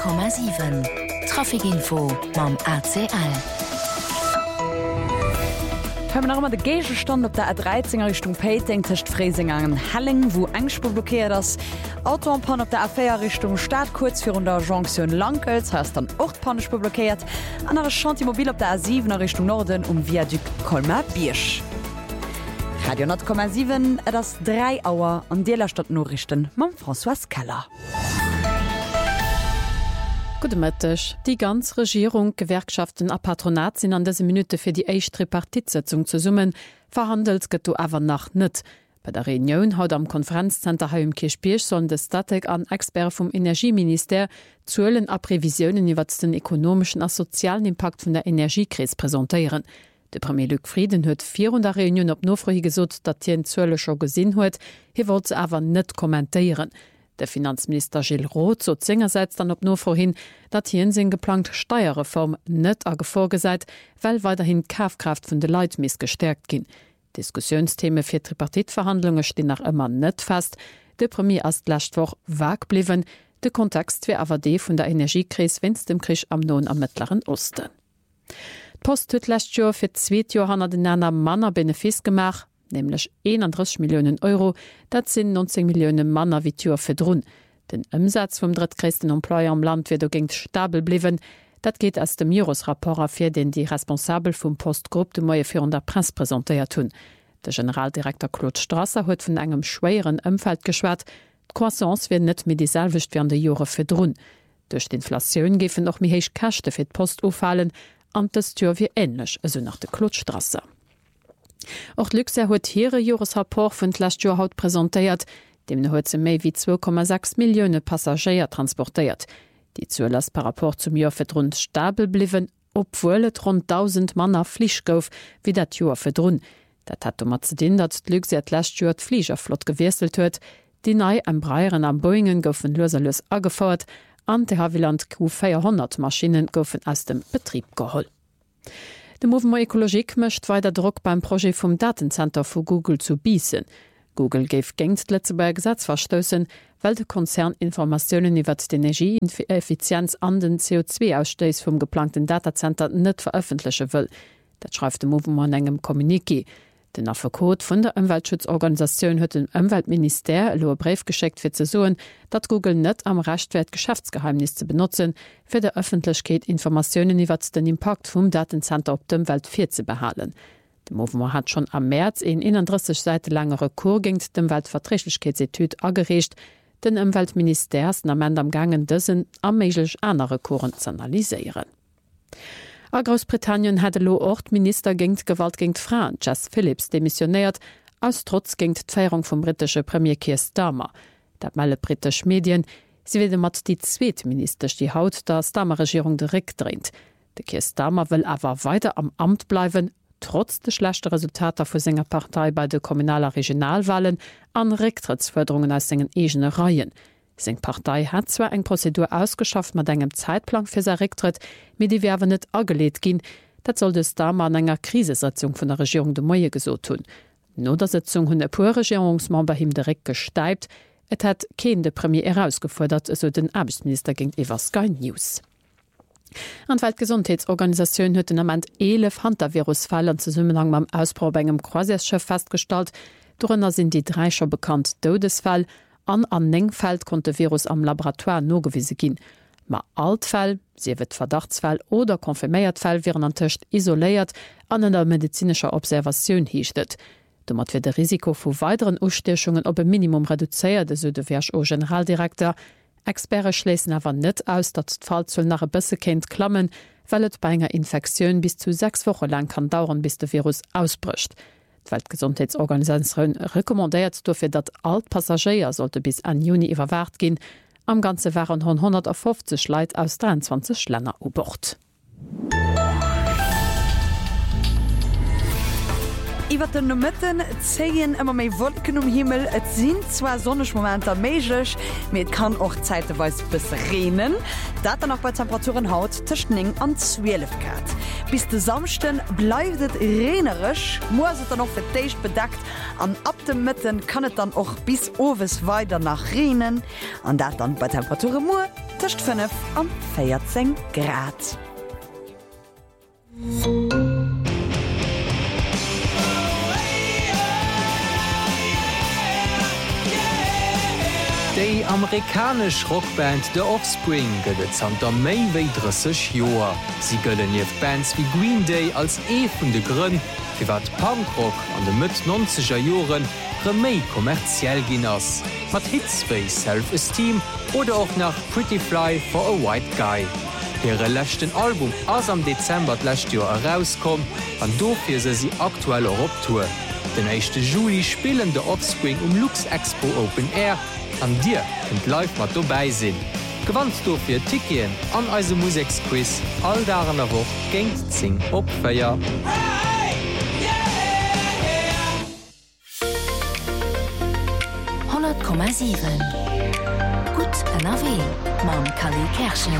100,7 Trafikinfo mam ACL. Immer de gege Stand op der A13er Richtung Peiting techt Freising an Helling, wo Engspur blockiert das. Autopan op der A4 Richtung Stadt kurz für der Jonction Langels hast dann Ortpanspur blockiert. An Chantimobil op der A7er Richtung Norden Viaduc Colmar-Birsch. Radio 100,7 das 3 Auer an Deler Stadt Norrichten mam François Keller. Gutmëttech. Die ganz Regierung, Gewerkschaften a Patronat sinn an dese Minute fir die eicht Tripartitsitzung zu summen, verhandelt gëtt du awer nach net. Bei der Reunion haut am Konferenzzenter ha Kirchbierch sollen de Statek an Expert vum Energieminister zuelen a Prävisionen iwwer den ekonomischen a sozialen Impact vun der Energiekrise präsentieren. De Premier Luc Frieden huet 400 Reunion op Nofrohi gesot, dat hien zuellecher gesinn huet, hi wollt ze awer net kommentieren. Der Finanzminister Gilles Roth so zingerseits dann op no vorhin, dat hien sinn geplant Steuerreform net a gevorgeseit, weil weiterhin Kaufkraft vun de Leiit miss gestärkt gin. Diskussionstheme fir Tripartitverhandlungen stehen nach immer net fest. De Premier as lächtwoch wag bliwen, de Kontext wie awer de vun der Energiekrise wenn's dem Krich am Non am Mittleren Osten. Post huet lächt Jo fir 2 Johanna den Nanner Manner Benefis gemach, nämlich 31 Millionen Euro, dat sind 19 Millionen Manner wie Tür verdrun. Den Umsatz vom drittgrößten Employer am Land wird dagegen stabil blieben. Dat geht aus dem Jahresrapport afir, den die Responsabel vom Postgruppe de Moie für der Presse präsentiert hun. Der Generaldirektor Claude Strasser hat von engem schweren Umfeld geschwärzt. Die Croissance wird nicht mehr dieselbecht während der Jahre verdrun. Durch die Inflation geben noch mehr heisch Kaste für die Post auffallen, und das Tür wie ähnlich, also nach der Claude Strasser. Auch Luxer huet hire Jahresrapport vun d'last Joer haut präsentiert, dem huet ze méi wie 2,6 Millioune Passagier transportiert. Die Zuelass par rapport zum Joer fir rund stabel bliwen, obwohl et rund 1000 Manner Flich gouf, wie dat Joer verdrun. Dat hat mat ze din, dat d'Luxer d'last Joer d'Fliegerflott gewesselt huet, die nei am Breieren am Boingen goufen loserlos agefauert, an de Haviland Q400 Maschinen goufen aus dem Betrieb geholl. De Movement Ökologik mëcht weiter Druck beim Projekt vum Datencenter vu Google zu biessen. Google géif géint d'Letzebuer Gesetz verstössen, weil de Konzern Informationoen iwwer d'Energieeffizienz an den CO2-Ausstoß vum geplanten Datacenter net veröffentliche will. Dat schreibt de Movement engem Kommuniqué. Den Affekot vun der Umweltschutzorganisation huet dem Umweltminister loe Brief geschickt fir ze soen, dat Google net am Rechtwert Geschäftsgeheimnis zu benutzen, fir der Öffentlichkeit Informationen iwwer den Impact vum Datencenter op dem Welt 4 zu behalen. De Movement hat schon am März en 31 Seite lange Rekur gegen dem Weltverträglichkeitsetüd agerecht, den Umweltministers am Ende am gangen dëssen am méiglech andere Kuren zu analyseieren. A Großbritannien hat lo Ortminister gegen Gewalt gegen Frauen, Jess Phillips, demissioniert, aus Trotz gegen d'Feierung vom britische Premier Keir Starmer. Dat melle britisch Medien, sie werden mat die Zweitminister die Haut der Starmer-Regierung direkt dreht. De Keir Starmer will aber weiter am Amt bleiben, trotz der schlechten Resultate für seiner Partei bei den kommunaler Regionalwahlen an Rücktrittsförderungen aus seinen eigenen Reihen. Seng Partei hat zwar eng Prozedur ausgeschafft mat engem Zeitplan fir se Rücktritt, mit die werwen net ageleet gin, dat soll de Starmer an enger Krisesetzung vun der Regierung de Moie gesot tun. No der Sitzung hunn e puer Regierungsmember him direkt gesteipt, et hat keen de Premier herausgefordert, eso den Arbeitsminister ginint iwwer Sky News. An Weltgesundheitsorganisationun huet den amment 11 Hantavirusfallen zu Summenhang mam Ausbau engem Croisièreschiff feststalt, Dorënner sind die 3 schon bekannt Todesfall, an Nengfeld konnte Virus am Laboratoire nogewiese ginn. Ma Altfall, sie wird Verdachtsfall oder Konfirméiertfall wären an Töcht isoléiert an der medizinischer Observation hiechtet. Dommer wird de Risiko vu weiteren Ustechungen op e Minimum reduzéiert, so de WHO Generaldirektor. Experte schließen aber net aus, dat d'Fall zoll nach e bësse kennt klammen, weil et bei enger Infektion bis zu 6 Wochen lang kann dauern, bis der Virus ausbricht. Die Weltgesundheitsorganisation rekommandiert dafür, dass alle Passagiere sollte bis an Juni überwacht gehen. Am Ganze waren 150 Leute aus 23 Ländern an Bord. Iwer den Nomitten zeien immer méi Wolken Himmel. Et sind zwar sonnech Momenter méiglech, mir kann auch zeitweise bis renen. Dat dann auch bei Temperaturen haut zwischen 9 und 12 Grad. Bis de Samsten bleibt es renerisch, muss es dann noch verdicht bedeckt. An ab dem Mitten kann es dann auch bis overes weiter nach renen. Und dat dann bei Temperaturen nur Tischcht 5 an 14 Grad. Die amerikasch Rockband The Offspring gëtt an der méi wéi 30 Joer. Sie gëllen jeef Bands wie Green Day als vun de Grënn, fir wat Punkrock an de Mëtt 90er Joren méi kommerziell ginn ass. mat Hits wie Self-Esteem oder auch nach Pretty Fly for a White Guy. Hire lächten Album ass am Dezember lächt Joer herauskom, an dofir se sie aktuell Europtour. Den 1. Juli spielen de Offspring Lux Expo Open Air, an Dir kënnt live mat dobäi sinn. Gewandt do fir Tikien an eise Musiksquiz all daen a woch géint zing opéier. 100,7 Gut NRW mam Kali Kerschen.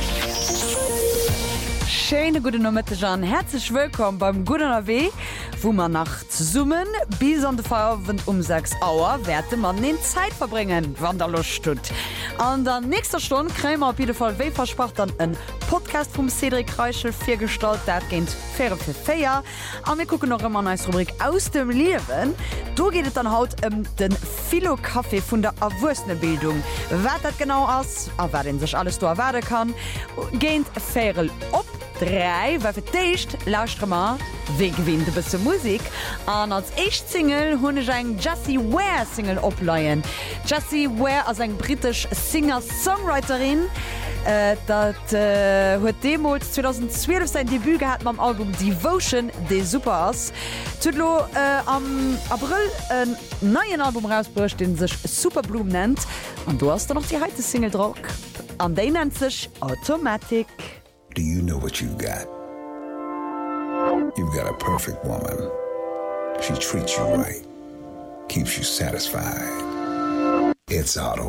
Schöne gute Nummer Jean, herzlich willkommen beim Guten NRW, wo man nach summen bis an de Feierabend 6 Uhr werde man den Zeit verbringen, wann der Lust tut. An der nächster Stunde kriegen wir auf jeden Fall wie versprochen dann einen Podcast vom Cedric Reichel gestaltet, der geht fair für fair. Und wir gucken noch immer eine neue Rubrik aus dem Leben. Da geht es dann halt den Philo-Kaffee von der Erwursenbildung. Was das genau ist, und wer den sich alles da erwarten kann, geht fair op. 3 wer vertecht lauscht mal wie gewinnt ein bisschen Musik an als echt Single hun ich ein Jessie Ware Single opleiien. Jessie Ware als ein britisch Singer-Songwriterin dat huet Demos 2012 sein Debüt gehabt beim Album Devotion de Supers Tlo am April neuen Album rausbrucht den sich Superblumen nennt und du hast da noch die heite Single drauf an den nennt sich Automatic. Do you know what you've got? You've got a perfect woman. She treats you right, keeps you satisfied. It's Automatic.